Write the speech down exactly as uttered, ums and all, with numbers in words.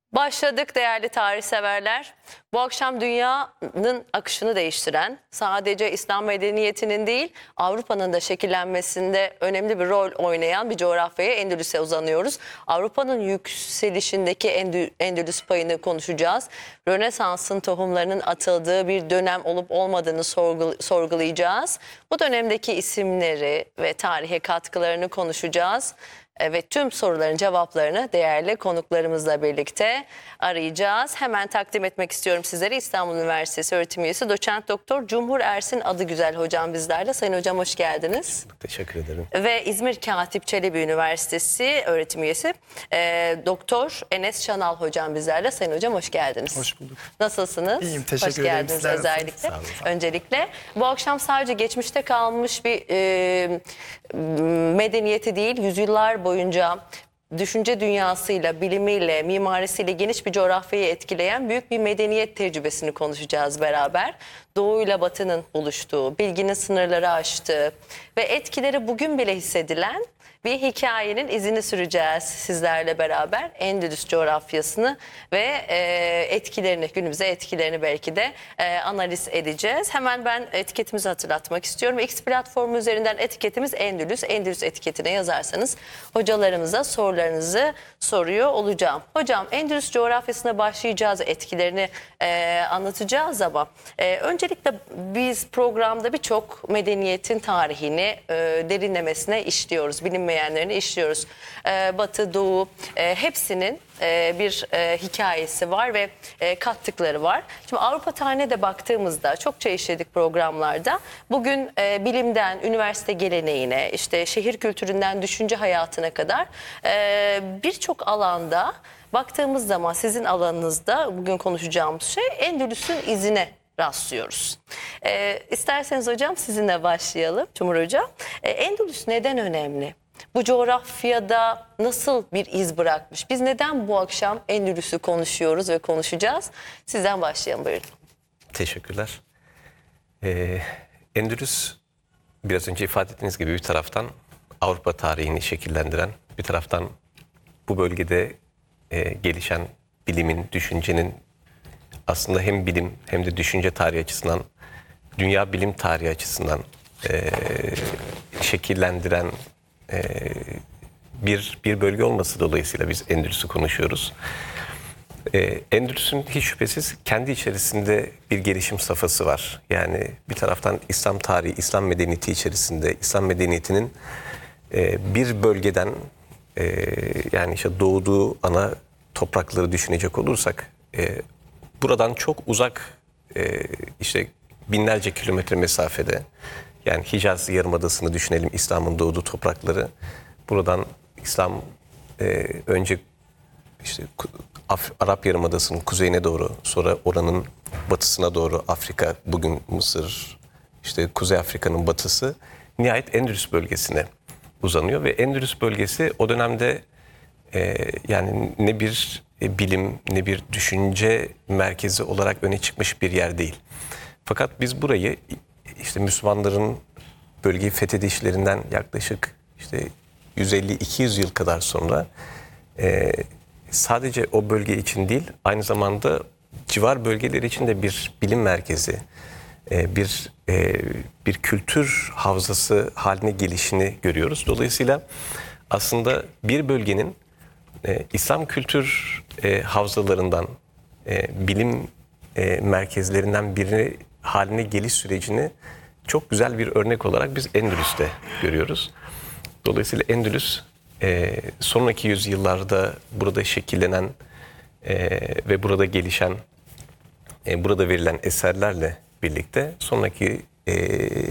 Başladık değerli tarih severler. Bu akşam dünyanın akışını değiştiren, sadece İslam medeniyetinin değil Avrupa'nın da şekillenmesinde önemli bir rol oynayan bir coğrafyaya, Endülüs'e uzanıyoruz. Avrupa'nın yükselişindeki Endü, Endülüs payını konuşacağız. Rönesans'ın tohumlarının atıldığı bir dönem olup olmadığını sorgul sorgulayacağız. Bu dönemdeki isimleri ve tarihe katkılarını konuşacağız. Ve tüm soruların cevaplarını değerli konuklarımızla birlikte arayacağız. Hemen takdim etmek istiyorum sizlere. İstanbul Üniversitesi öğretim üyesi Doçent Doktor Cumhur Ersin Adıgüzel hocam bizlerle. Sayın hocam hoş geldiniz. Teşekkür ederim. Ve İzmir Katip Çelebi Üniversitesi öğretim üyesi e, Doktor Enes Şanal hocam bizlerle. Sayın hocam hoş geldiniz. Hoş bulduk. Nasılsınız? İyiyim, teşekkür hoş ederim. geldiniz Sizler özellikle. Sağ olun. Öncelikle bu akşam sadece geçmişte kalmış bir e, medeniyeti değil, yüzyıllar boyunca düşünce dünyasıyla, bilimiyle, mimarisiyle geniş bir coğrafyayı etkileyen büyük bir medeniyet tecrübesini konuşacağız beraber. Doğu ile Batı'nın buluştuğu, bilginin sınırları aştığı ve etkileri bugün bile hissedilen bir hikayenin izini süreceğiz sizlerle beraber. Endülüs coğrafyasını ve e, etkilerini, günümüze etkilerini belki de e, analiz edeceğiz. Hemen ben etiketimizi hatırlatmak istiyorum. X platformu üzerinden etiketimiz Endülüs. Endülüs etiketine yazarsanız hocalarımıza sorularınızı soruyor olacağım. Hocam Endülüs coğrafyasına başlayacağız, etkilerini e, anlatacağız ama e, öncelikle biz programda birçok medeniyetin tarihini e, derinlemesine işliyoruz. Bilinmeyenlerini işliyoruz. E, Batı, Doğu e, hepsinin e, bir e, hikayesi var ve e, kattıkları var. Şimdi Avrupa tarihine de baktığımızda çokça işledik programlarda. Bugün e, bilimden üniversite geleneğine, işte şehir kültüründen düşünce hayatına kadar e, birçok alanda baktığımız zaman sizin alanınızda bugün konuşacağımız şey Endülüs'ün izine rastlıyoruz. E, isterseniz hocam sizinle başlayalım Cumhur Hocam. E, Endülüs neden önemli? Bu coğrafyada nasıl bir iz bırakmış? Biz neden bu akşam Endülüs'ü konuşuyoruz ve konuşacağız? Sizden başlayalım buyurun. Teşekkürler. Ee, Endülüs biraz önce ifade ettiğiniz gibi bir taraftan Avrupa tarihini şekillendiren, bir taraftan bu bölgede e, gelişen bilimin, düşüncenin aslında hem bilim hem de düşünce tarihi açısından, dünya bilim tarihi açısından e, şekillendiren e, bir bir bölge olması dolayısıyla biz Endülüs'ü konuşuyoruz. E, Endülüs'ün hiç şüphesiz kendi içerisinde bir gelişim safhası var. Yani bir taraftan İslam tarihi, İslam medeniyeti içerisinde, İslam medeniyetinin e, bir bölgeden e, yani işte doğduğu ana toprakları düşünecek olursak e, buradan çok uzak e, işte binlerce kilometre mesafede, yani Hicaz Yarımadası'nı düşünelim, İslam'ın doğduğu toprakları. Buradan İslam e, önce işte Af Arap Yarımadası'nın kuzeyine doğru, sonra oranın batısına doğru Afrika, bugün Mısır, işte Kuzey Afrika'nın batısı, nihayet Endülüs bölgesine uzanıyor ve Endülüs bölgesi o dönemde e, yani ne bir e, bilim ne bir düşünce merkezi olarak öne çıkmış bir yer değil. Fakat biz burayı işte Müslümanların bölgeyi fethedişlerinden yaklaşık işte yüz elli iki yüz yıl kadar sonra e, sadece o bölge için değil, aynı zamanda civar bölgeler için de bir bilim merkezi, e, bir e, bir kültür havzası haline gelişini görüyoruz. Dolayısıyla aslında bir bölgenin e, İslam kültür e, havzalarından, e, bilim e, merkezlerinden biri haline geliş sürecini çok güzel bir örnek olarak biz Endülüs'te görüyoruz. Dolayısıyla Endülüs e, sonraki yüzyıllarda burada şekillenen e, ve burada gelişen, e, burada verilen eserlerle birlikte sonraki e,